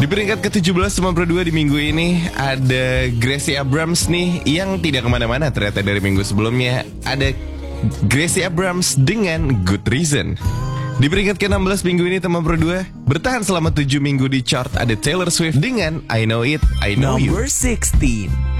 Di peringkat ke-17 teman Pro 2 di minggu ini ada Gracie Abrams nih yang tidak kemana-mana ternyata dari minggu sebelumnya. Ada Gracie Abrams dengan Good Reason. Di peringkat ke-16 minggu ini teman Pro 2 bertahan selama 7 minggu di chart ada Taylor Swift dengan I Know It, I Know You. Number 16.